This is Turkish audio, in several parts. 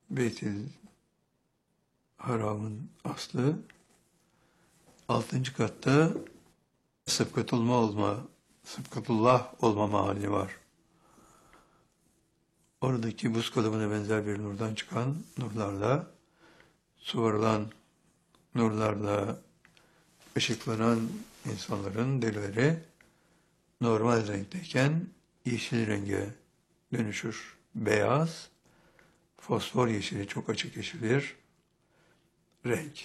Beyt-i Haram'ın aslı 6. katta Sıbkatullah olma mahalli var. Oradaki buz kalıbına benzer bir nurdan çıkan nurlarla, sıvarılan nurlarla ışıklanan insanların derileri normal renkteyken yeşil renge dönüşür. Beyaz, fosfor yeşili, çok açık yeşil bir renk.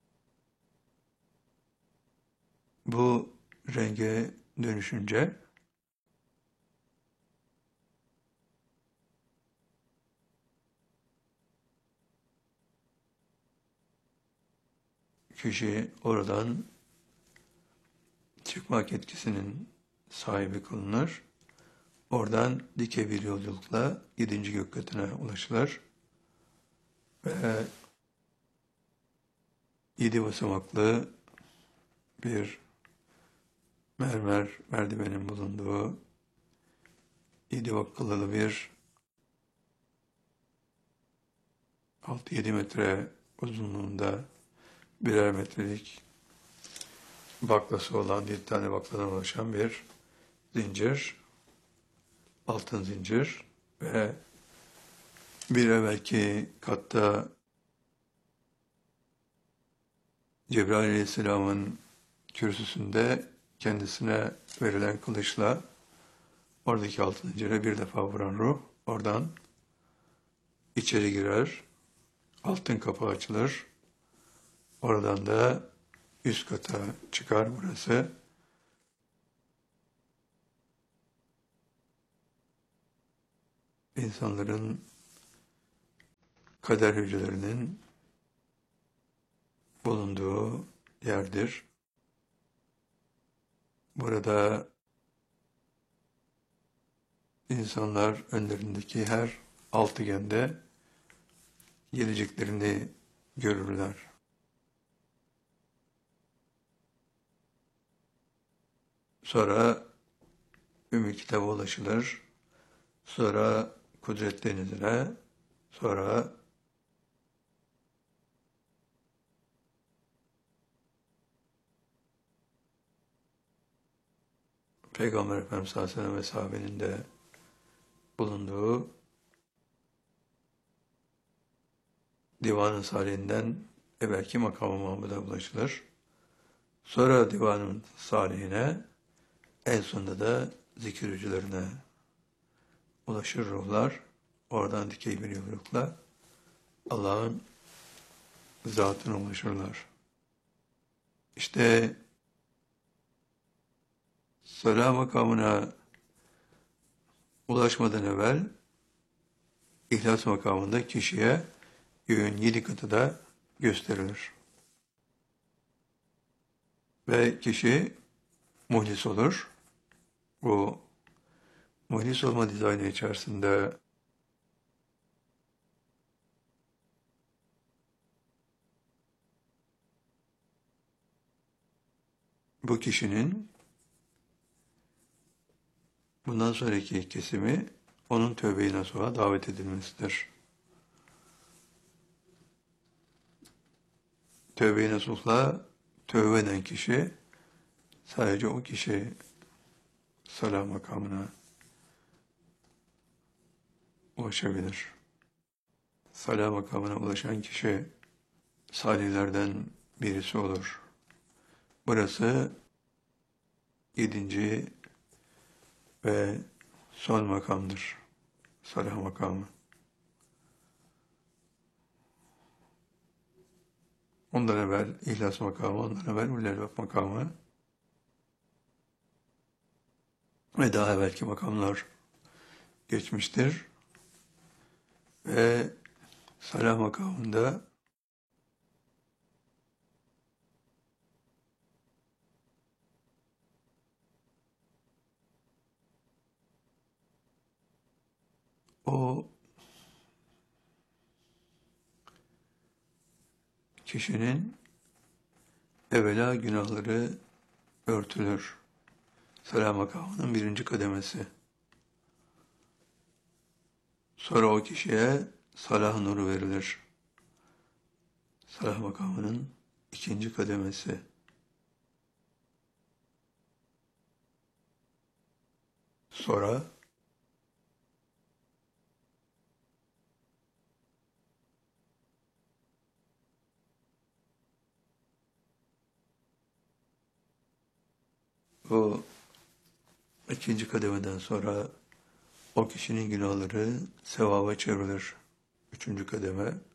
Bu renge dönüşünce kişi oradan çıkmak etkisinin sahibi kılınır. Oradan dike bir yolculukla 7. gök katına ulaşılır ve 7 basamaklı bir mermer merdivenin bulunduğu 7 vakkalı bir 6-7 metre uzunluğunda birer metrelik baklası olan 7 tane bakladan oluşan bir zincir, altın zincir ve bir evvelki katta Cebrail Aleyhisselam'ın kürsüsünde kendisine verilen kılıçla oradaki altın zincire bir defa vuran ruh oradan içeri girer, altın kapı açılır, oradan da üst kata çıkar. Burası insanların kader hücrelerinin bulunduğu yerdir. Burada insanlar önlerindeki her altıgende geleceklerini görürler. Sonra Ümmü Kitap'a ulaşılır. Sonra Kudret Denizi'ne, sonra Peygamber Efendimiz sallallahu aleyhi ve sellem ve sahabenin de bulunduğu Divan-ı Salih'inden evvelki makam-ı Mahmud'a ulaşılır. Sonra Divan-ı Salih'ine, en sonunda da zikir hücrelerine ulaşır ruhlar. Oradan dikey bir yolculukla Allah'ın zatına ulaşırlar. İşte Sala makamına ulaşmadan evvel İhlas makamında kişiye göğün 7 katı da gösterilir. Ve kişi muhlis olur. Bu muhlis olma dizaynı içerisinde bu kişinin bundan sonraki kesimi onun tövbe-i nasuha davet edilmesidir. Tövbe-i nasuhla tövbe eden kişi, sadece o kişi salah makamına ulaşabilir. Salah makamına ulaşan kişi salihlerden birisi olur. Burası 7. ve son makamdır. Salah makamı. Ondan evvel İhlas makamı, ondan evvel Ulul Albab makamı ve daha evvelki makamlar geçmiştir. Ve Salah makamında o kişinin evvela günahları örtülür. Salah makamının 1. kademesi. Sonra o kişiye salah nuru verilir. Salah makamının ikinci kademesi. Sonra o ikinci kademeden sonra o kişinin günahları sevaba çevrilir. Üçüncü kademe